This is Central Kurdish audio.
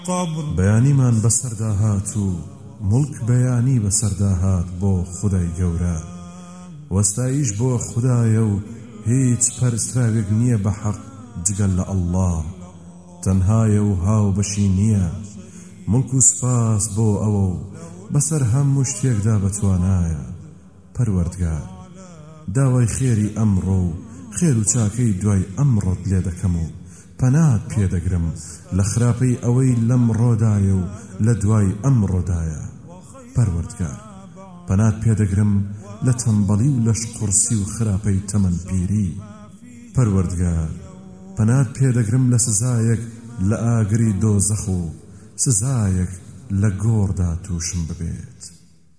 بەیانیمان بەسەردا هات و مڵک بەیانی بەسەردا هات بۆ خودای گەورە وەستایش بۆ خودایە و هیچ پەرستراوێک نییە بە حەق جگەل لە ئەڵڵا تەنهایە و هاو بەشی نییە مڵک و سپاس بۆ ئەوە و بەسەر هەموو شتێکدا بەتوانایە پەروەردگار داوای خێری ئەمڕۆ و خێر و چاکەی دوای ئەمڕۆت لێ دەکەم و پەنات پێدەگرم لە خراپەی ئەوەی لەمڕۆدایە و لە دوای ئەمڕۆدایە پەروەردگار پەنات پێدەگرم لە تەمبەڵی و لەش قورسی و خراپەی تەمەنپیری پەروەردگار پەنات پێدەگرم لە سزایەک لە ئاگری دۆزەخ و سزایەک لە گۆڕدا تووشم ببێت